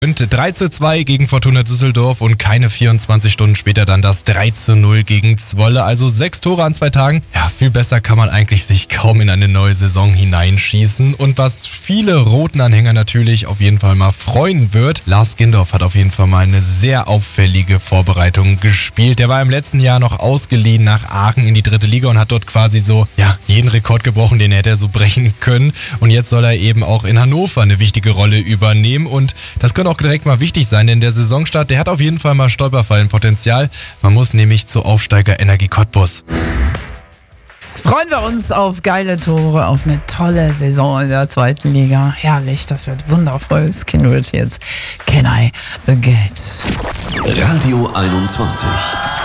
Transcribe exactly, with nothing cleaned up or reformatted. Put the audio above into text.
drei zu zwei gegen Fortuna Düsseldorf und keine vierundzwanzig Stunden später dann das drei zu null gegen Zwolle. Also sechs Tore an zwei Tagen. Ja, viel besser kann man eigentlich sich kaum in eine neue Saison hineinschießen. Und was viele roten Anhänger natürlich auf jeden Fall mal freuen wird, Lars Gindorf hat auf jeden Fall mal eine sehr auffällige Vorbereitung gespielt. Der war im letzten Jahr noch ausgeliehen nach Aachen in die dritte Liga und hat dort quasi so, ja, jeden Rekord gebrochen, den hätte er so brechen können. Und jetzt soll er eben auch in Hannover eine wichtige Rolle übernehmen. Und das könnte auch direkt mal wichtig sein, denn der Saisonstart, der hat auf jeden Fall mal Stolperfallenpotenzial. Man muss nämlich zu Aufsteiger Energie Cottbus. Freuen wir uns auf geile Tore, auf eine tolle Saison in der zweiten Liga. Herrlich, das wird wundervoll. Das Kind wird jetzt Can I Get? Radio einundzwanzig.